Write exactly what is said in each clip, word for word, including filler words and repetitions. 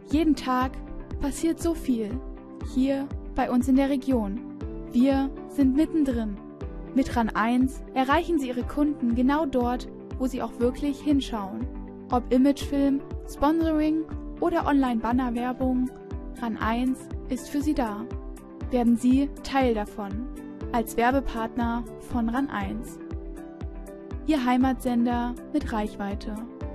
Jeden Tag passiert so viel. Hier bei uns in der Region. Wir sind mittendrin. Mit RAN eins erreichen Sie Ihre Kunden genau dort, wo sie auch wirklich hinschauen. Ob Imagefilm, Sponsoring oder Online-Banner-Werbung, RAN eins ist für Sie da. Werden Sie Teil davon. Als Werbepartner von RAN eins. Ihr Heimatsender mit Reichweite.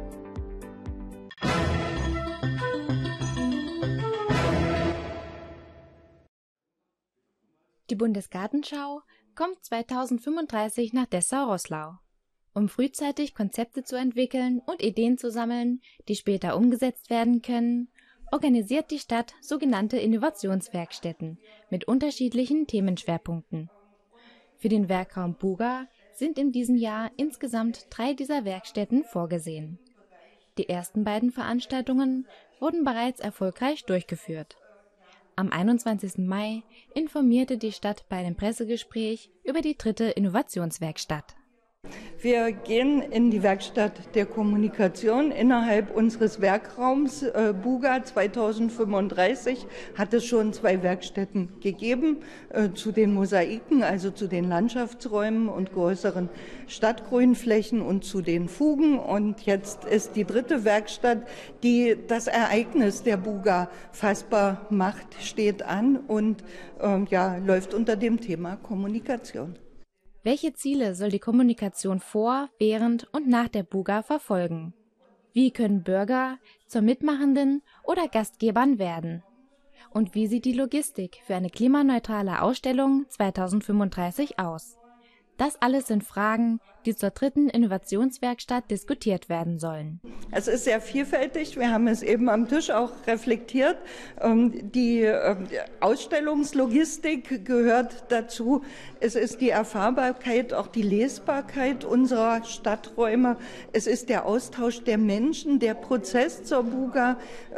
Die Bundesgartenschau kommt zweitausendfünfunddreißig nach Dessau-Roßlau. Um frühzeitig Konzepte zu entwickeln und Ideen zu sammeln, die später umgesetzt werden können, organisiert die Stadt sogenannte Innovationswerkstätten mit unterschiedlichen Themenschwerpunkten. Für den Werkraum Buga sind in diesem Jahr insgesamt drei dieser Werkstätten vorgesehen. Die ersten beiden Veranstaltungen wurden bereits erfolgreich durchgeführt. Am einundzwanzigsten Mai informierte die Stadt bei einem Pressegespräch über die dritte Innovationswerkstatt. Wir gehen in die Werkstatt der Kommunikation innerhalb unseres Werkraums. Äh, Buga zweitausendfünfunddreißig hat es schon zwei Werkstätten gegeben, äh, zu den Mosaiken, also zu den Landschaftsräumen und größeren Stadtgrünflächen und zu den Fugen. Und jetzt ist die dritte Werkstatt, die das Ereignis der Buga fassbar macht, steht an und äh, ja, läuft unter dem Thema Kommunikation. Welche Ziele soll die Kommunikation vor, während und nach der Buga verfolgen? Wie können Bürger zur Mitmachenden oder Gastgebern werden? Und wie sieht die Logistik für eine klimaneutrale Ausstellung zweitausendfünfunddreißig aus? Das alles sind Fragen, die zur dritten Innovationswerkstatt diskutiert werden sollen. Es ist sehr vielfältig. Wir haben es eben am Tisch auch reflektiert. Die Ausstellungslogistik gehört dazu. Es ist die Erfahrbarkeit, auch die Lesbarkeit unserer Stadträume. Es ist der Austausch der Menschen, der Prozess zur Buga,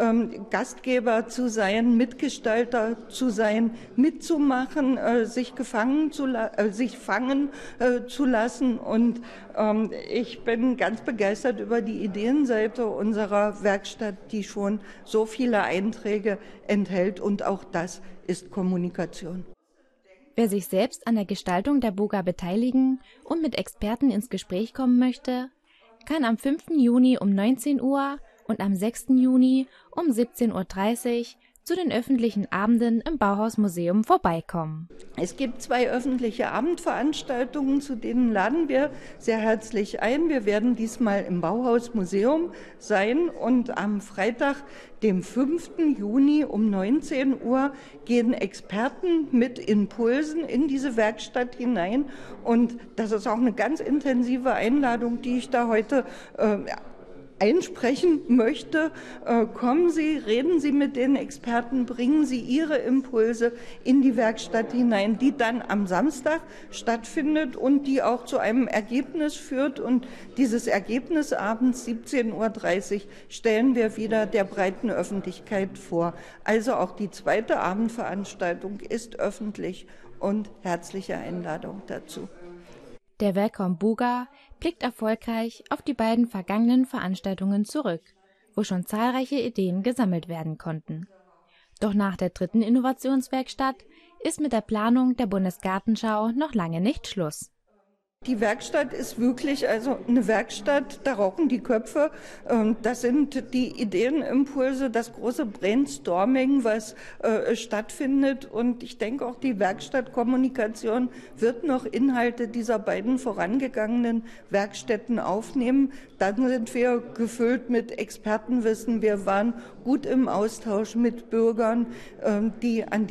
Gastgeber zu sein, Mitgestalter zu sein, mitzumachen, sich gefangen zu sich fangen zu lassen. Und ähm, ich bin ganz begeistert über die Ideenseite unserer Werkstatt, die schon so viele Einträge enthält, und auch das ist Kommunikation. Wer sich selbst an der Gestaltung der Buga beteiligen und mit Experten ins Gespräch kommen möchte, kann am fünften Juni um neunzehn Uhr und am sechsten Juni um siebzehn Uhr dreißig zu den öffentlichen Abenden im Bauhausmuseum vorbeikommen. Es gibt zwei öffentliche Abendveranstaltungen, zu denen laden wir sehr herzlich ein. Wir werden diesmal im Bauhausmuseum sein und am Freitag, dem fünften Juni um neunzehn Uhr gehen Experten mit Impulsen in diese Werkstatt hinein. Und das ist auch eine ganz intensive Einladung, die ich da heute äh, einsprechen möchte. Äh, kommen Sie, reden Sie mit den Experten, bringen Sie Ihre Impulse in die Werkstatt hinein, die dann am Samstag stattfindet und die auch zu einem Ergebnis führt. Und dieses Ergebnis abends siebzehn Uhr dreißig stellen wir wieder der breiten Öffentlichkeit vor. Also auch die zweite Abendveranstaltung ist öffentlich und herzliche Einladung dazu. Der Werkraum Buga blickt erfolgreich auf die beiden vergangenen Veranstaltungen zurück, wo schon zahlreiche Ideen gesammelt werden konnten. Doch nach der dritten Innovationswerkstatt ist mit der Planung der Bundesgartenschau noch lange nicht Schluss. Die Werkstatt ist wirklich also eine Werkstatt, da rauchen die Köpfe. Das sind die Ideenimpulse, das große Brainstorming, was äh, stattfindet. Und ich denke auch, die Werkstattkommunikation wird noch Inhalte dieser beiden vorangegangenen Werkstätten aufnehmen. Dann sind wir gefüllt mit Expertenwissen. Wir waren gut im Austausch mit Bürgern, äh, die an